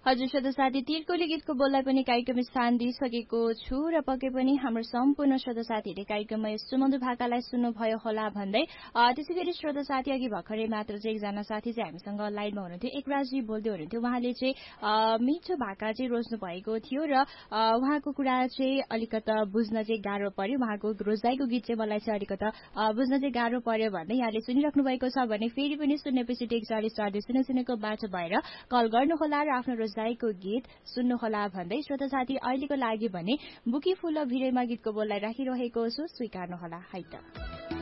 हजुर श्रोता साथी तिरकोली गीतको बोललाई पनि कार्यक्रम स्थान दिइसकेको छु र पक्कै पनि हाम्रो सम्पूर्ण श्रोता साथीहरूले कार्यक्रममा सुमधुर भाकालाई सुन्नुभयो होला भन्दै त्यसै गरी श्रोता साथी अघि भर्खरै मात्र चाहिँ एकजना साथी चाहिँ हामीसँग लाइनमा हुनुहुन्थ्यो एकराजी बोल्दै हुनुहुन्थ्यो उहाँले चाहिँ मिठो भाका चाहिँ रोज्नु भएको थियो र उहाँको कुरा चाहिँ अलिकता बुझ्न चाहिँ गाह्रो पर्यो उहाँको रोजाइको गीत चाहिँ मलाई चाहिँ अलिकता बुझ्न चाहिँ गाह्रो पर्यो भन्दै यहाँले सुनिराख्नु भएको छ भने फेरि पनि 0 बाटो भएर कल गर्नुहोला र आफ्नो रोजाइको गीत सुन्नुहोला भन्दै श्रोता साथी अहिलेको लागि भने बुकी फुल भिरेमा गीतको बोललाई राखिरहेको छु स्वीकार्नुहोला है त